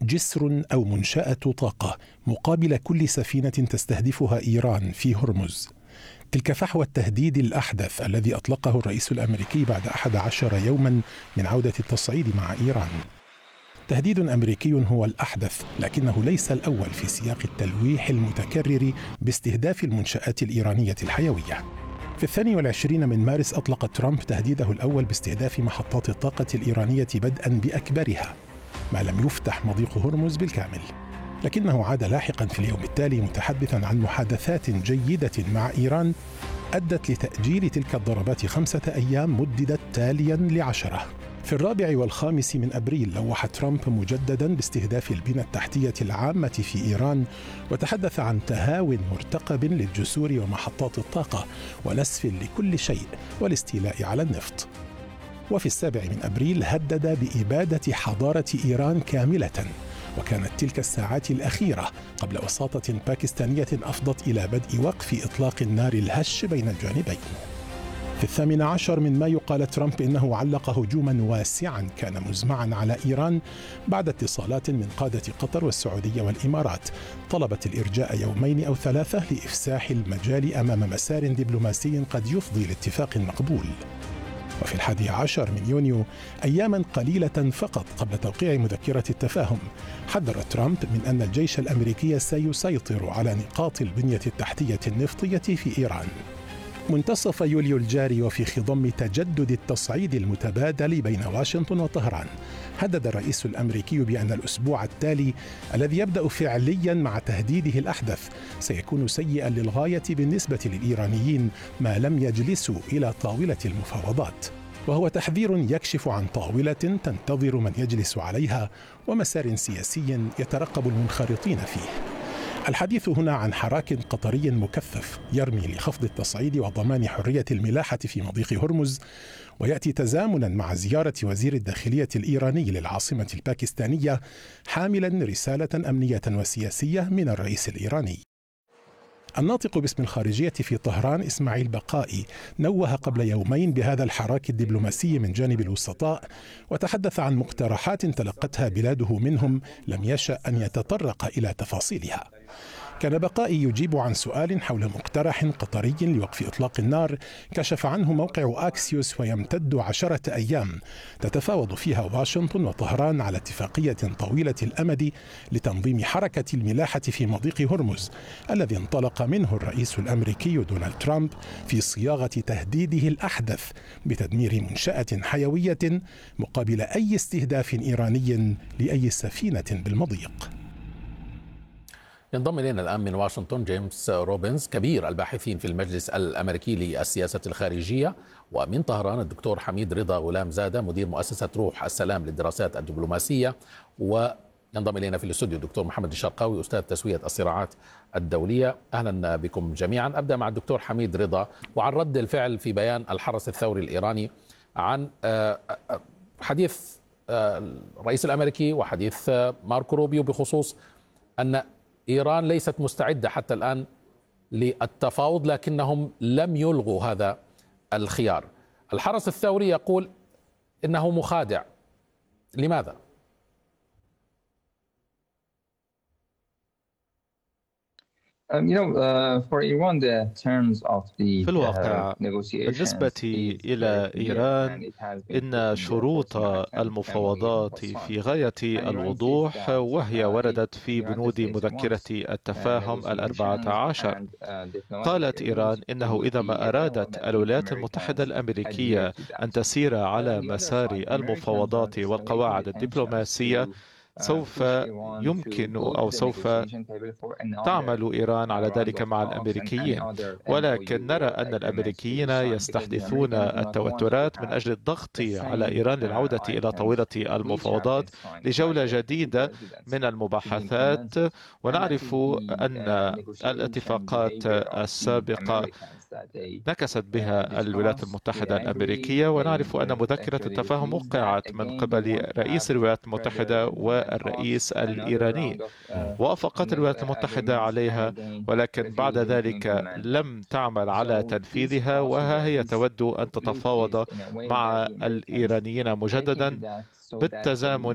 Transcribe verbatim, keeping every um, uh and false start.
جسر أو منشأة طاقة مقابل كل سفينة تستهدفها إيران في هرمز. تلك فحوى التهديد الأحدث الذي أطلقه الرئيس الأمريكي بعد أحد عشر يوما من عودة التصعيد مع إيران. تهديد أمريكي هو الأحدث، لكنه ليس الأول في سياق التلويح المتكرر باستهداف المنشآت الإيرانية الحيوية. في الثاني والعشرين من مارس أطلق ترامب تهديده الأول باستهداف محطات الطاقة الإيرانية بدءا بأكبرها، ما لم يفتح مضيق هرمز بالكامل. لكنه عاد لاحقا في اليوم التالي متحدثا عن محادثات جيدة مع إيران أدت لتأجيل تلك الضربات خمسة أيام مددت تاليا لعشرة. في الرابع والخامس من أبريل لوح ترامب مجددا باستهداف البنى التحتية العامة في إيران، وتحدث عن تهاون مرتقب للجسور ومحطات الطاقة ونسف لكل شيء والاستيلاء على النفط. وفي السابع من أبريل هدد بإبادة حضارة إيران كاملة، وكانت تلك الساعات الأخيرة قبل وساطة باكستانية أفضت إلى بدء وقف إطلاق النار الهش بين الجانبين. في الثامن عشر من مايو قال ترامب إنه علق هجوما واسعا كان مزمعا على إيران بعد اتصالات من قادة قطر والسعودية والإمارات طلبت الإرجاء يومين أو ثلاثة لإفساح المجال أمام مسار دبلوماسي قد يفضي لاتفاق مقبول. وفي الحادي عشر من يونيو، أياما قليلة فقط قبل توقيع مذكرة التفاهم، حذر ترامب من أن الجيش الأمريكي سيسيطر على نقاط البنية التحتية النفطية في إيران. منتصف يوليو الجاري وفي خضم تجدد التصعيد المتبادل بين واشنطن وطهران، هدد الرئيس الأمريكي بأن الأسبوع التالي الذي يبدأ فعليا مع تهديده الأحدث سيكون سيئا للغاية بالنسبة للإيرانيين ما لم يجلسوا إلى طاولة المفاوضات، وهو تحذير يكشف عن طاولة تنتظر من يجلس عليها ومسار سياسي يترقب المنخرطين فيه. الحديث هنا عن حراك قطري مكثف يرمي لخفض التصعيد وضمان حرية الملاحة في مضيق هرمز، ويأتي تزامنا مع زيارة وزير الداخلية الإيراني للعاصمة الباكستانية حاملا رسالة أمنية وسياسية من الرئيس الإيراني. الناطق باسم الخارجية في طهران إسماعيل بقائي نوه قبل يومين بهذا الحراك الدبلوماسي من جانب الوسطاء، وتحدث عن مقترحات تلقتها بلاده منهم لم يشأ أن يتطرق إلى تفاصيلها. كان بقائي يجيب عن سؤال حول مقترح قطري لوقف إطلاق النار كشف عنه موقع أكسيوس، ويمتد عشرة أيام تتفاوض فيها واشنطن وطهران على اتفاقية طويلة الأمد لتنظيم حركة الملاحة في مضيق هرمز الذي انطلق منه الرئيس الأمريكي دونالد ترامب في صياغة تهديده الأحدث بتدمير منشأة حيوية مقابل أي استهداف إيراني لأي سفينة بالمضيق. ينضم إلينا الآن من واشنطن جيمس روبنز كبير الباحثين في المجلس الأمريكي للسياسة الخارجية، ومن طهران الدكتور حميد رضا غلام زادة مدير مؤسسة روح السلام للدراسات الدبلوماسية، وينضم إلينا في الاستوديو الدكتور محمد الشرقاوي أستاذ تسوية الصراعات الدولية. أهلا بكم جميعا. أبدأ مع الدكتور حميد رضا وعن رد الفعل في بيان الحرس الثوري الإيراني عن حديث الرئيس الأمريكي وحديث ماركو روبيو بخصوص أن إيران ليست مستعدة حتى الآن للتفاوض، لكنهم لم يلغوا هذا الخيار. الحرس الثوري يقول إنه مخادع، لماذا؟ في الواقع بالنسبة إلى إيران إن شروط المفاوضات في غاية الوضوح، وهي وردت في بنود مذكرة التفاهم الأربعة عشر. قالت إيران إنه إذا ما أرادت الولايات المتحدة الأمريكية أن تسير على مسار المفاوضات والقواعد الدبلوماسية سوف يمكن أو سوف تعمل إيران على ذلك مع الأمريكيين، ولكن نرى أن الأمريكيين يستحدثون التوترات من أجل الضغط على إيران للعودة إلى طاولة المفاوضات لجولة جديدة من المباحثات. ونعرف أن الاتفاقات السابقة نكست بها الولايات المتحدة الأمريكية، ونعرف أن مذكرة التفاهم وقعت من قبل رئيس الولايات المتحدة والرئيس الإيراني، وافقت الولايات المتحدة عليها، ولكن بعد ذلك لم تعمل على تنفيذها، وها هي تود أن تتفاوض مع الإيرانيين مجددا بالتزامن